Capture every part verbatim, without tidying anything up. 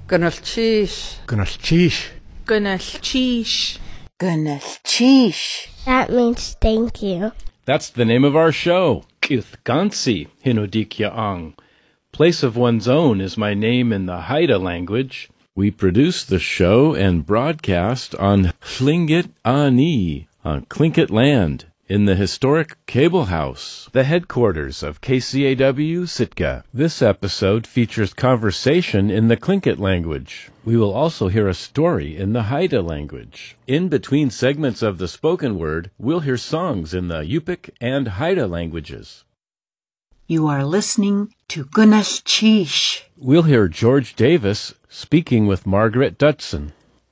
Gynnalltís. Gynnalltís. Gynnalltís. Gynnalltís. That means thank you. That's the name of our show, Kithgansi Hinudikya Ang. Place of one's own is my name in the Haida language. We produce the show and broadcast on Tlingit Ani, on Tlingit land, in the historic Cable House, the headquarters of K C A W Sitka. This episode features conversation in the Tlingit language. We will also hear a story in the Haida language. In between segments of the spoken word, we'll hear songs in the Yupik and Haida languages. You are listening to Gynnalltís. We'll hear George Davis speaking with Margaret Dutson.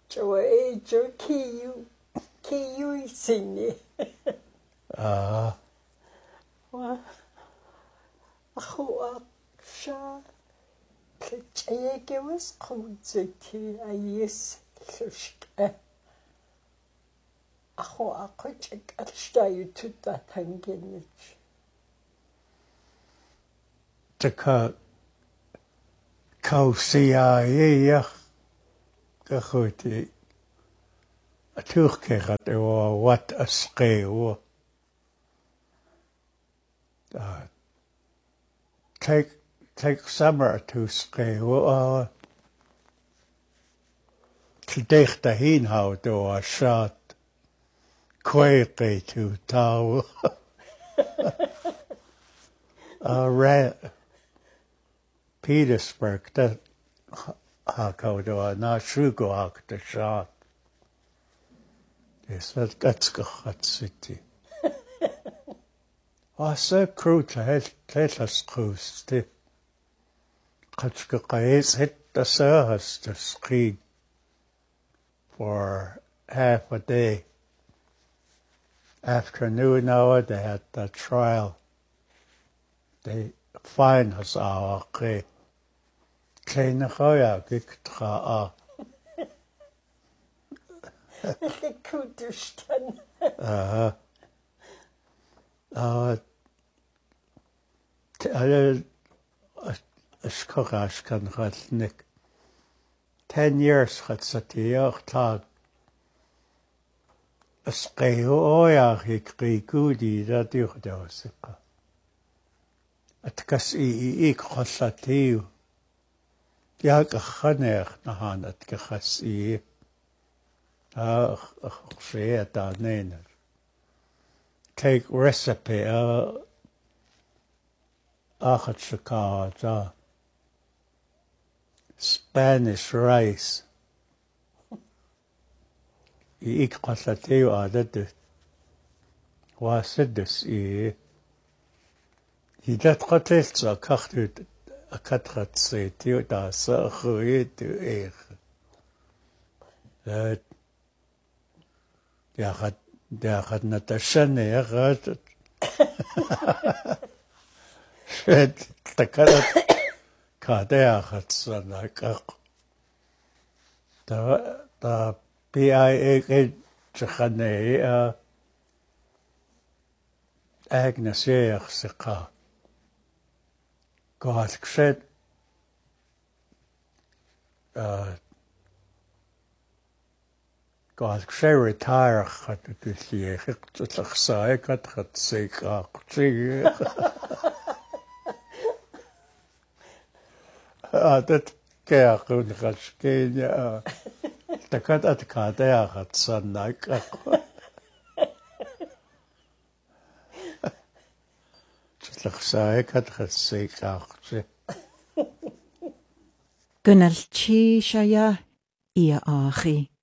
Ah. Wa. Ako siya. Kaya was konzerti ayes sushka. Ako ako check at stayu tuta tangenich. Taka kausiaia kahuti aturkerat o wat asqeo. Uh, take take summer to scale uh to dich dahin how do a shot quickly to tau uh red Petersburg that how do a na shugo hak the shot yes that that's got city. Ah, so cruel to hit us cruise, too. Katskakais hit the surface to scream for half a day. After noon hour, they had the trial. They find us our key. Kleine Goya, Giktra. The Kurdistan. Uh, Uh, alle yscogas gan challnig. Ten years chad sa tiach tag. Ysgeio oiach i gri gwdi da diwch dawsika. At gas i i i cholla tiw. Diag a chanech na han at gachas i. A chse da nener. Take recipe uh achat shakata Spanish rice. I ikqallatiu adad wasidus I hidat qatiltsa kachtut akatrat setiu da sa khuitu eer. Dat ja gaat Der hat nicht das Schöne erratet. Schön, da kann er, der hat so eine Kach. Da, da, B I E, Chane, Agnes Yersika. Gott gescheit, Gott gescheit retire, hat es hier, das sei, hat hat sich auch, ah, das geht und das geht ja, da kann das kann der hat so nach. Das sei, hat hat sich auch. Gynnalltís ia ia achi.